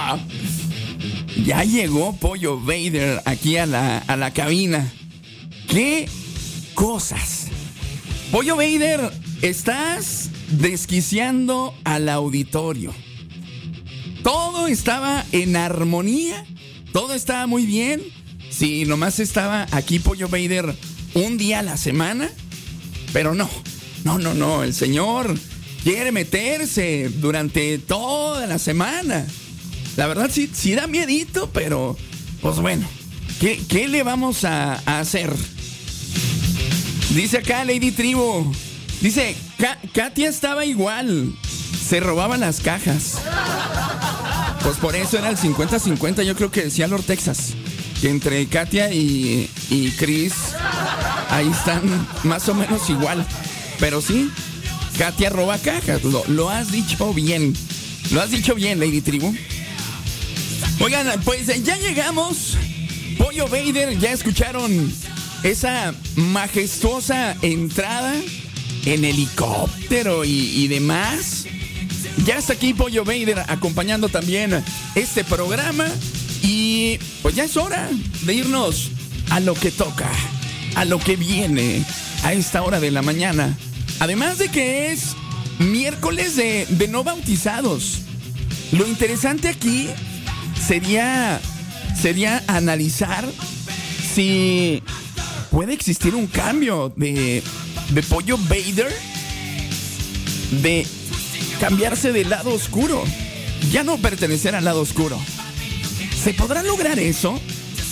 Ya llegó Pollo Vader aquí a la cabina. ¡Qué cosas! Pollo Vader, estás desquiciando al auditorio. Todo estaba en armonía, todo estaba muy bien. Sí, nomás estaba aquí Pollo Vader un día a la semana. Pero no, el señor quiere meterse durante toda la semana. La verdad sí da miedito, pero pues bueno, ¿qué le vamos a hacer? Dice acá Lady Tribu, dice, Katia estaba igual, se robaba las cajas. Pues por eso era el 50-50, yo creo que decía Lord Texas, que entre Katia y Chris, ahí están más o menos igual. Pero sí, Katia roba cajas, lo has dicho bien. Lo has dicho bien, Lady Tribu. Oigan, pues ya llegamos. Pollo Vader, ya escucharon esa majestuosa entrada en helicóptero y demás. Ya está aquí Pollo Vader acompañando también este programa. Y pues ya es hora de irnos a lo que toca, a lo que viene a esta hora de la mañana. Además de que es miércoles de no bautizados. Lo interesante aquí sería analizar si puede existir un cambio de Pollo Vader, de cambiarse del lado oscuro, ya no pertenecer al lado oscuro. ¿Se podrá lograr eso?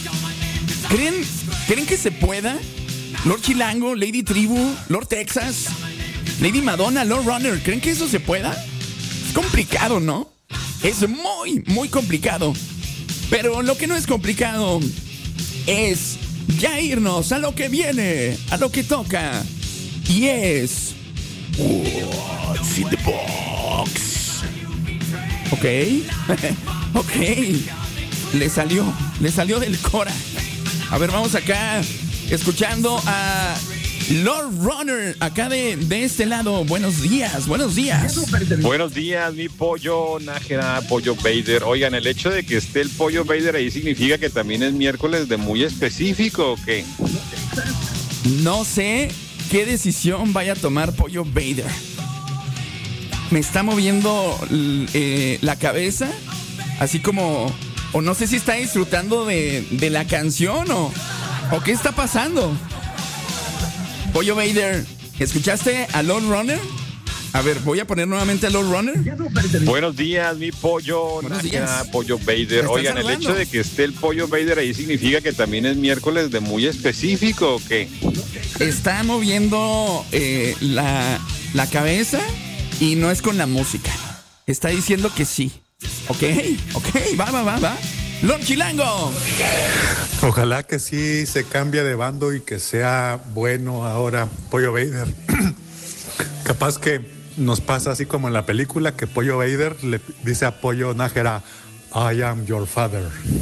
¿Creen que se pueda? Lord Chilango, Lady Tribu, Lord Texas, Lady Madonna, Lord Runner, ¿creen que eso se pueda? Es complicado, ¿no? Es muy, muy complicado. Pero lo que no es complicado es ya irnos a lo que viene, a lo que toca. Y es What's in the Box. Ok. Ok. Le salió del Cora. A ver, vamos acá escuchando a Lord Runner, acá de este lado. Buenos días. Buenos días, mi Pollo Nájera, Pollo Vader. Oigan, el hecho de que esté el Pollo Vader ahí significa que también es miércoles de muy específico, ¿o qué? No sé qué decisión vaya a tomar Pollo Vader. Me está moviendo la cabeza, así como, o no sé si está disfrutando de la canción o qué está pasando. Pollo Vader, ¿escuchaste a Lord Runner? A ver, voy a poner nuevamente a Lord Runner. Buenos días, mi Pollo Nájera, Pollo Vader. Oigan, saludando. El hecho de que esté el Pollo Vader ahí significa que también es miércoles de muy específico, ¿o qué? Está moviendo la cabeza y no es con la música. Está diciendo que sí. Ok, va. Lord Chilango. Ojalá que sí se cambie de bando y que sea bueno ahora Pollo Vader. Capaz que nos pasa así como en la película, que Pollo Vader le dice a Pollo Nájera, I am your father.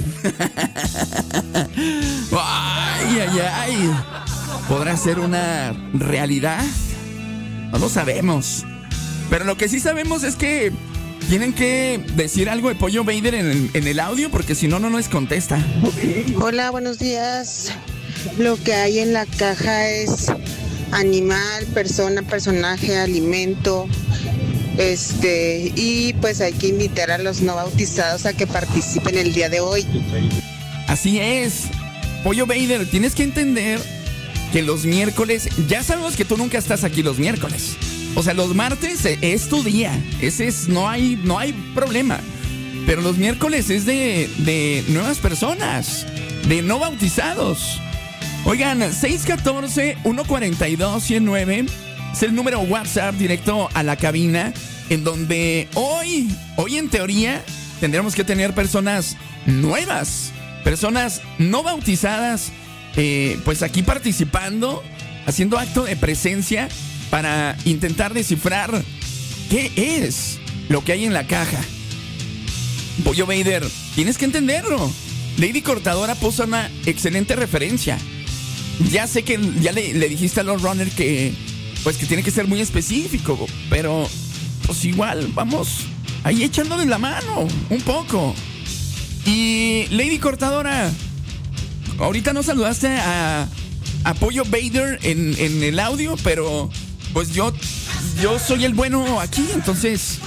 Ay. ¿Podrá ser una realidad? No lo sabemos. Pero lo que sí sabemos es que tienen que decir algo de Pollo Vader en el audio, porque si no les contesta. Hola, buenos días. Lo que hay en la caja es animal, persona, personaje, alimento. Y pues hay que invitar a los no bautizados a que participen el día de hoy. Así es. Pollo Vader, tienes que entender que los miércoles, ya sabemos que tú nunca estás aquí los miércoles. O sea, los martes es tu día. Ese es, no hay problema. Pero los miércoles es de nuevas personas, de no bautizados. Oigan, 614-142-109 es el número WhatsApp directo a la cabina, en donde hoy en teoría tendremos que tener personas nuevas, personas no bautizadas, pues aquí participando, haciendo acto de presencia para intentar descifrar qué es lo que hay en la caja. Pollo Vader, tienes que entenderlo. Lady Cortadora puso una excelente referencia. Ya sé que ya le dijiste a Lord Runner que pues que tiene que ser muy específico, pero pues igual vamos ahí echándole la mano un poco. Y Lady Cortadora, ahorita no saludaste a Pollo Vader en el audio, pero pues yo soy el bueno aquí, entonces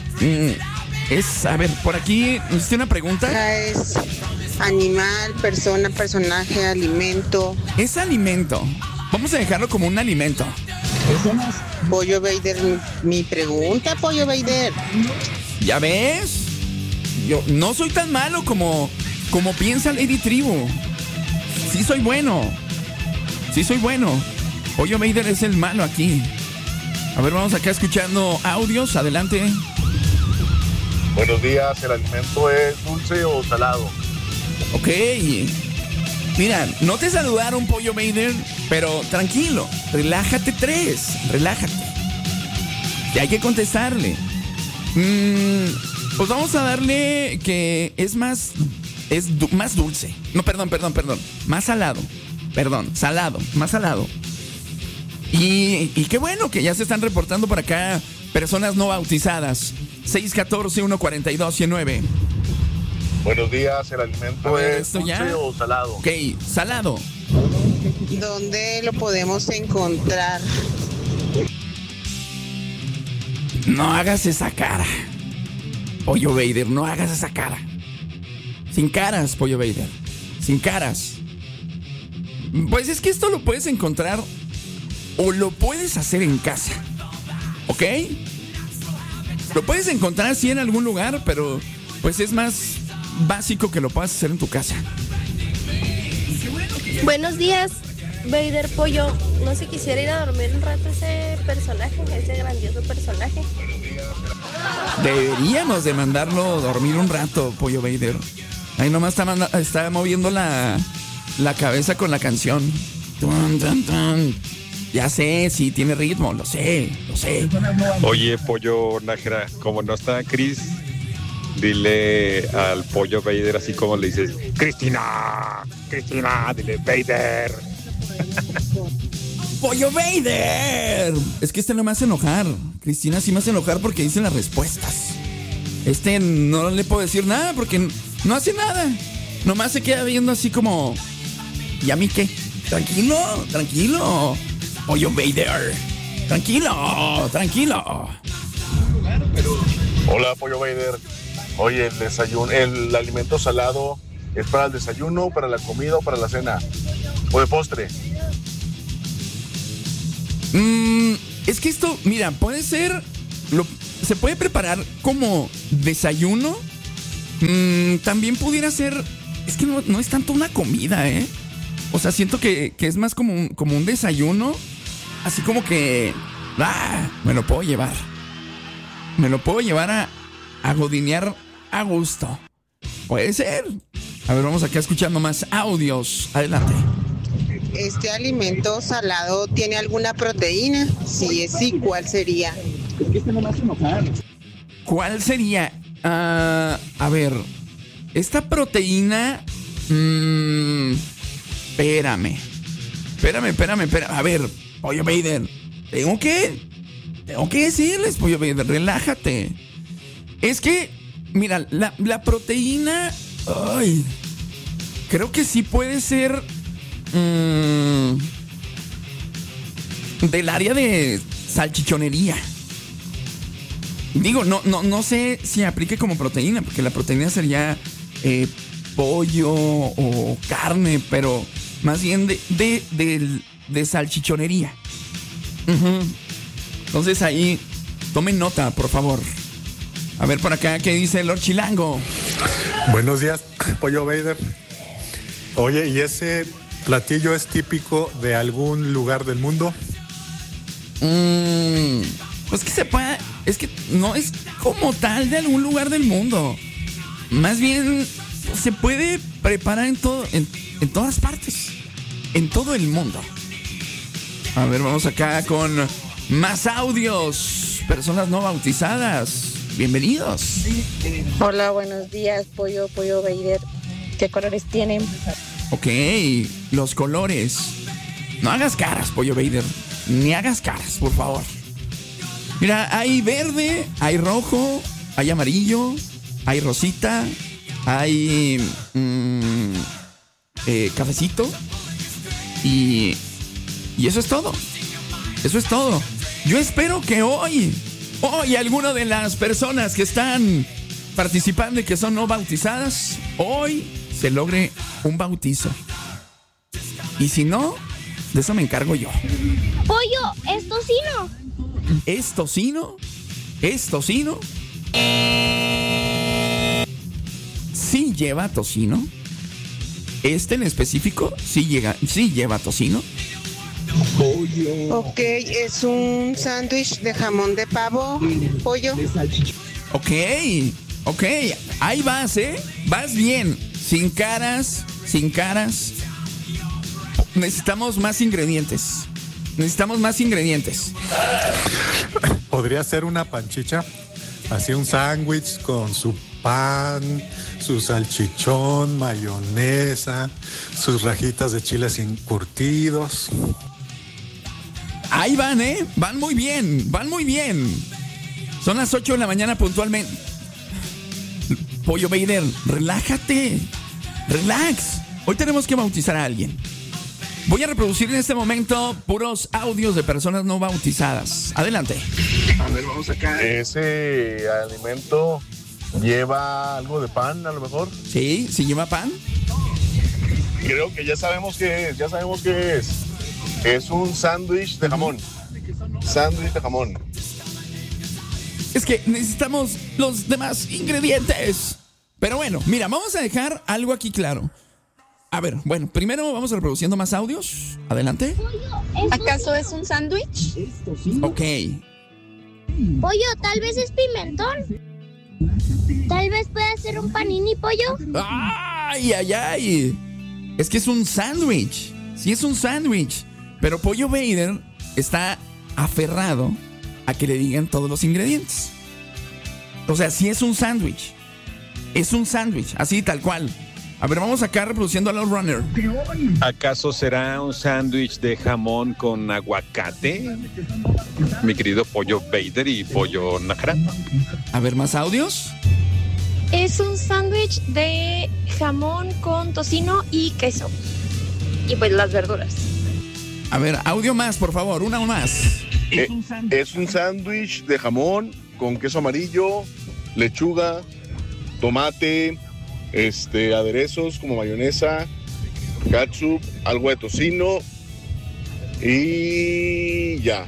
a ver, por aquí nos hice una pregunta. Es animal, persona, personaje, alimento. Es alimento. Vamos a dejarlo como un alimento. Pollo Vader, mi pregunta, Pollo Vader. ¿Ya ves? Yo no soy tan malo como piensa Lady Tribu. Sí soy bueno. Pollo Vader es el malo aquí. A ver, vamos acá escuchando audios. Adelante. Buenos días, ¿el alimento es dulce o salado? Ok. Mira, no te saludaron, Pollo Vader, pero tranquilo. Relájate, relájate. Y hay que contestarle. Pues vamos a darle que es más dulce. No, perdón. Más salado. Más salado. Y qué bueno que ya se están reportando por acá personas no bautizadas. 614-142-109. Buenos días, ¿el alimento es dulce ya o salado? Ok, salado. ¿Dónde lo podemos encontrar? No hagas esa cara, Pollo Vader, no hagas esa cara. Sin caras, Pollo Vader. Sin caras. Pues es que esto lo puedes encontrar o lo puedes hacer en casa. ¿Ok? Lo puedes encontrar sí en algún lugar, pero pues es más básico que lo puedas hacer en tu casa. Buenos días, Vader Pollo. No sé, quisiera ir a dormir un rato ese grandioso personaje. Deberíamos de mandarlo a dormir un rato, Pollo Vader. Ahí nomás está moviendo la cabeza con la canción. Tun, tun, tun. Ya sé, sí, tiene ritmo, lo sé. Oye, Pollo Nájera, como no está Chris, dile al Pollo Vader así como le dices: Cristina, dile Vader. ¡Pollo Vader! Es que no me hace enojar. Cristina sí me hace enojar porque dice las respuestas. No le puedo decir nada porque no hace nada. Nomás se queda viendo así como... ¿Y a mí qué? Tranquilo. Pollo Vader. Tranquilo. Hola, Pollo Vader. Oye, el alimento salado es para el desayuno, para la comida o para la cena. O de postre. Es que esto, mira, puede ser... se puede preparar como desayuno. También pudiera ser... Es que no es tanto una comida, ¿eh? O sea, siento que es más como un desayuno. Así como que... me lo puedo llevar. A godinear a gusto. Puede ser. A ver, vamos acá escuchando más audios. Adelante. ¿Este alimento salado tiene alguna proteína? Si es sí, ¿cuál sería? Es que no me hace enojar. ¿Cuál sería? A ver. Esta proteína... Espérame. A ver, Pollo Vader. Tengo que decirles, Pollo Vader, relájate. Es que, mira, la proteína... Ay, creo que sí puede ser... del área de salchichonería. Digo, no sé si aplique como proteína, porque la proteína sería pollo o carne, pero más bien de salchichonería. Entonces ahí tomen nota, por favor. A ver por acá, ¿qué dice Lord Chilango? Buenos días, Pollo Vader. Oye, ¿y ese platillo es típico de algún lugar del mundo? Pues que es que no es como tal de algún lugar del mundo. Más bien se puede preparar en todas partes, en todo el mundo. A ver, vamos acá con más audios. Personas no bautizadas, bienvenidos. Hola, buenos días, Pollo Vader. ¿Qué colores tienen? Ok, los colores. No hagas caras, Pollo Vader. Ni hagas caras, por favor. Mira, hay verde, hay rojo, hay amarillo, hay rosita, hay cafecito y eso es todo. Eso es todo. Yo espero que hoy alguna de las personas que están participando y que son no bautizadas, hoy se logre un bautizo. Y si no, de eso me encargo yo. Pollo, ¿es tocino? ¿Es tocino? ¿Es tocino? Sí lleva tocino. Este en específico sí lleva tocino. Ok, es un sándwich de jamón de pavo, pollo. Ok, ahí vas, vas bien, sin caras. Necesitamos más ingredientes. Podría ser una panchicha, así un sándwich con su pan, su salchichón, mayonesa, sus rajitas de chiles encurtidos. Ahí van, van muy bien. Son las 8 de la mañana puntualmente. Pollo Vader, relájate. Relax. Hoy tenemos que bautizar a alguien. Voy a reproducir en este momento puros audios de personas no bautizadas. Adelante. A ver, vamos acá. Ese alimento lleva algo de pan, a lo mejor. Sí lleva pan. Creo que ya sabemos qué es. Es un sándwich de jamón. Es que necesitamos los demás ingredientes. Pero bueno, mira, vamos a dejar algo aquí claro. A ver, bueno, primero vamos reproduciendo más audios. Adelante. ¿Acaso es un sándwich? Ok. Pollo, tal vez es pimentón. Tal vez pueda ser un panini, pollo. ¡Ay! Es que es un sándwich. Sí, es un sándwich. Pero Pollo Vader está aferrado a que le digan todos los ingredientes. O sea, sí es un sándwich. Es un sándwich, así tal cual. A ver, vamos acá reproduciendo a los Runner. ¿Acaso será un sándwich de jamón con aguacate? Mi querido Pollo Vader y Pollo Nájera. A ver, más audios. Es un sándwich de jamón con tocino y queso. Y pues las verduras. A ver, audio más, por favor, una más. Es un sándwich de jamón con queso amarillo, lechuga, tomate, aderezos como mayonesa, ketchup, algo de tocino y ya.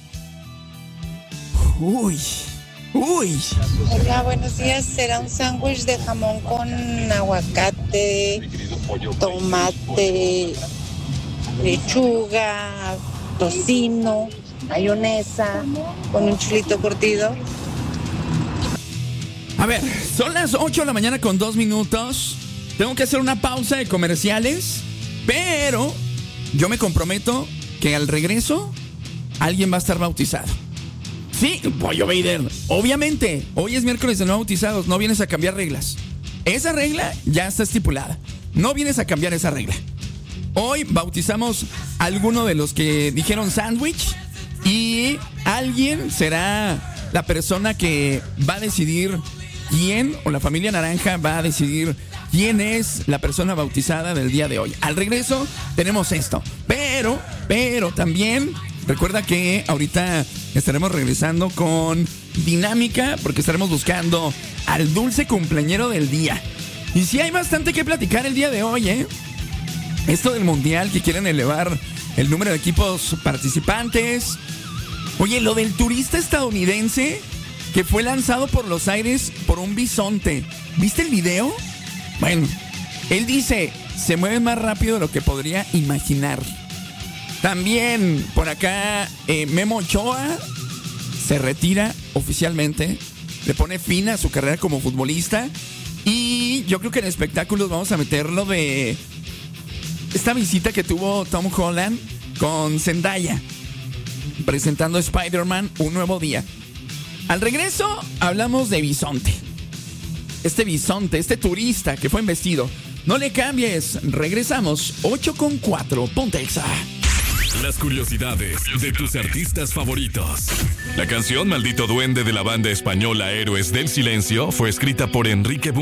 Uy. Hola, buenos días. Será un sándwich de jamón con aguacate, tomate, lechuga, tocino, mayonesa, con un chilito curtido. A ver, son las 8 de la mañana con 2 minutos. Tengo que hacer una pausa de comerciales, pero yo me comprometo que al regreso alguien va a estar bautizado. Sí, Pollo Vader. Obviamente, hoy es miércoles de no bautizados. No vienes a cambiar reglas. Esa regla ya está estipulada. No vienes a cambiar esa regla. Hoy bautizamos a alguno de los que dijeron sándwich y alguien será la persona que va a decidir quién, o la familia naranja va a decidir quién es la persona bautizada del día de hoy. Al regreso tenemos esto. Pero también recuerda que ahorita estaremos regresando con dinámica porque estaremos buscando al dulce cumpleañero del día. Y sí hay bastante que platicar el día de hoy, Esto del mundial, que quieren elevar el número de equipos participantes. Oye, lo del turista estadounidense que fue lanzado por los aires por un bisonte. ¿Viste el video? Bueno, él dice, se mueve más rápido de lo que podría imaginar. También por acá Memo Ochoa se retira oficialmente. Le pone fin a su carrera como futbolista. Y yo creo que en espectáculos vamos a meterlo de esta visita que tuvo Tom Holland con Zendaya, presentando Spider-Man Un Nuevo Día. Al regreso hablamos de bisonte. Este bisonte, este turista que fue embestido. No le cambies, regresamos 8:04, Ponte Exa. Las curiosidades de tus artistas favoritos. La canción Maldito Duende de la banda española Héroes del Silencio fue escrita por Enrique